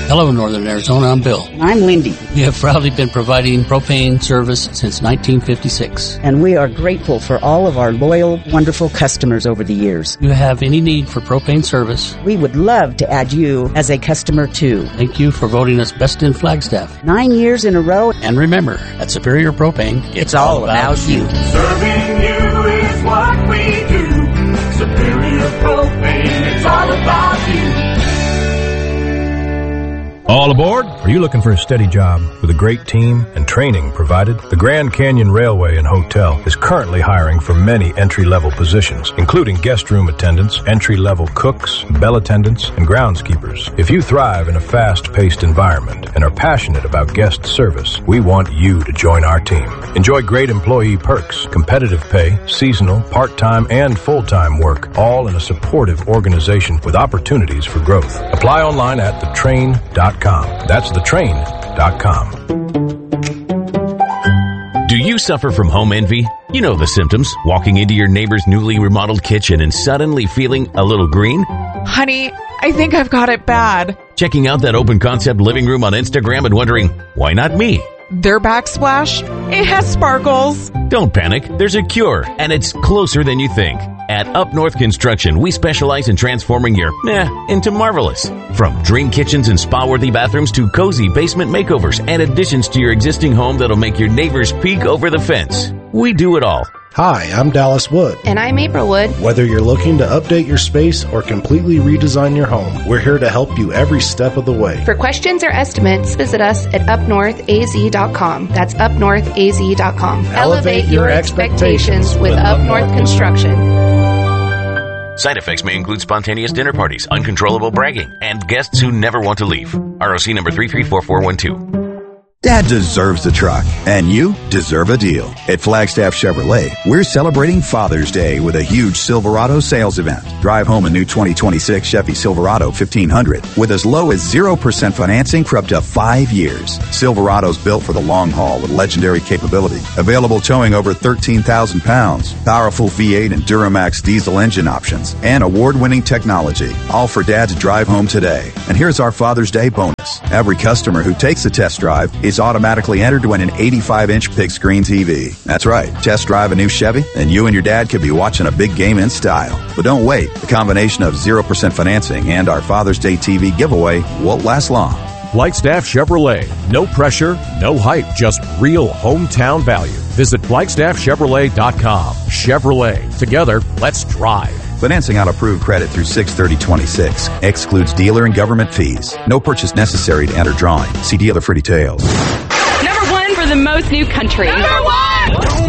Hello, Northern Arizona. I'm Bill. And I'm Lindy. We have proudly been providing propane service since 1956. And we are grateful for all of our loyal, wonderful customers over the years. If you have any need for propane service, we would love to add you as a customer too. Thank you for voting us best in Flagstaff. 9 years in a row. And remember, at Superior Propane, it's all about you. Serving you is what we do. Superior Propane, it's all about you. All aboard? Are you looking for a steady job with a great team and training provided? The Grand Canyon Railway and Hotel is currently hiring for many entry-level positions, including guest room attendants, entry-level cooks, bell attendants, and groundskeepers. If you thrive in a fast-paced environment and are passionate about guest service, we want you to join our team. Enjoy great employee perks, competitive pay, seasonal, part-time, and full-time work, all in a supportive organization with opportunities for growth. Apply online at thetrain.com. That's thetrain.com. Do you suffer from home envy? You know the symptoms. Walking into your neighbor's newly remodeled kitchen and suddenly feeling a little green? Honey, I think I've got it bad. Checking out that open concept living room on Instagram and wondering, why not me? Their backsplash, it has sparkles. Don't panic. There's a cure, and it's closer than you think. At Up North Construction, we specialize in transforming your into marvelous. From dream kitchens and spa-worthy bathrooms to cozy basement makeovers and additions to your existing home that'll make your neighbors peek over the fence. We do it all. Hi, I'm Dallas Wood. And I'm April Wood. Whether you're looking to update your space or completely redesign your home, we're here to help you every step of the way. For questions or estimates, visit us at upnorthaz.com. That's upnorthaz.com. Elevate your expectations with Up North Construction. Side effects may include spontaneous dinner parties, uncontrollable bragging, and guests who never want to leave. ROC number 334412. Dad deserves a truck, and you deserve a deal. At Flagstaff Chevrolet, we're celebrating Father's Day with a huge Silverado sales event. Drive home a new 2026 Chevy Silverado 1500 with as low as 0% financing for up to 5 years. Silverado's built for the long haul with legendary capability. Available towing over 13,000 pounds, powerful V8 and Duramax diesel engine options, and award-winning technology. All for Dad to drive home today. And here's our Father's Day bonus. Every customer who takes a test drive is automatically entered to win an 85-inch big screen TV. That's right. Test drive a new Chevy, and you and your dad could be watching a big game in style. But don't wait. The combination of 0% financing and our Father's Day TV giveaway won't last long. Flagstaff Chevrolet. No pressure, no hype, just real hometown value. Visit FlagstaffChevrolet.com. Chevrolet. Together, let's drive. Financing on approved credit through 6/30/26. Excludes dealer and government fees. No purchase necessary to enter drawing. See dealer for details. Number one for the most new country. Number one!